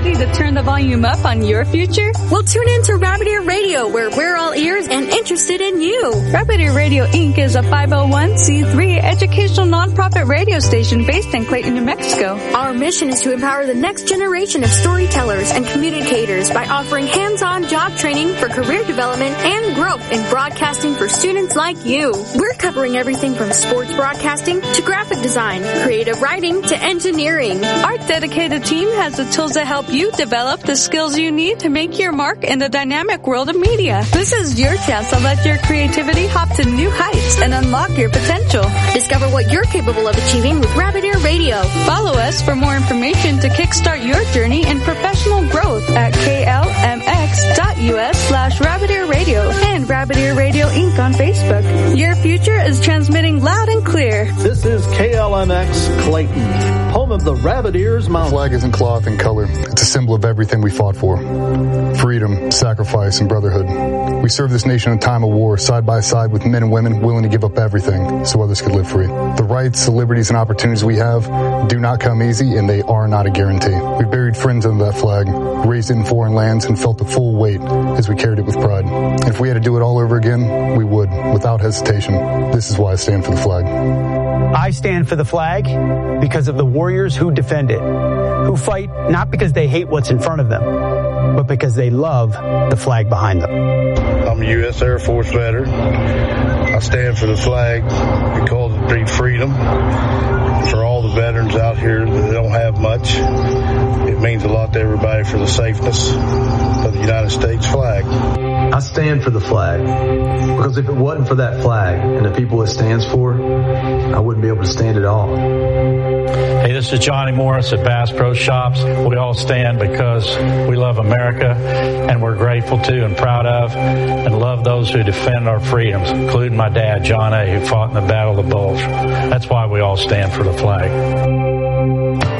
Ready to turn the volume up on your future? Well, tune in to Rabbit Ear Radio, where we're all ears and interested in you. Rabbit Ear Radio Inc. is a 501c3 educational nonprofit radio station based in Clayton, New Mexico. Our mission is to empower the next generation of storytellers and communicators by offering hands-on job training for career development and growth in broadcasting for students like you. We're covering everything from sports broadcasting to graphic design, creative writing to engineering. Our dedicated team has the tools to help you develop the skills you need to make your mark in the dynamic world of media. This is your chance to let your creativity hop to new heights and unlock your potential. Discover what you're capable of achieving with Rabbit Ear Radio. Follow us for more information to kickstart your journey in professional growth at klmx.us/Rabbit Ear Radio and Rabbit Ear Radio Inc. on Facebook. Your future is transmitting loud and clear. This is KLMX Clayton, home of the Rabbit Ears Mountain. The flag isn't cloth and color. It's a symbol of everything we fought for. Freedom, sacrifice, and brotherhood. We served this nation in a time of war, side by side with men and women willing to give up everything so others could live free. The rights, the liberties, and opportunities we have do not come easy, and they are not a guarantee. We buried friends under that flag, raised it in foreign lands, and felt the full weight as we carried it with pride. If we had to do it all over again, we would, without hesitation. This is why I stand for the flag. I stand for the flag because of the warriors who defend it, who fight not because they hate what's in front of them, but because they love the flag behind them. I'm a U.S. Air Force veteran. I stand for the flag because it breeds freedom. For all the veterans out here that don't have much, it means a lot to everybody for the safeness of the United States flag. I stand for the flag because if it wasn't for that flag and the people it stands for, I wouldn't be able to stand at all. Hey, this is Johnny Morris at Bass Pro Shops. We all stand because we love America, and we're grateful to and proud of and love those who defend our freedoms, including my dad, John A., who fought in the Battle of the Bulge. That's why we all stand for the flag.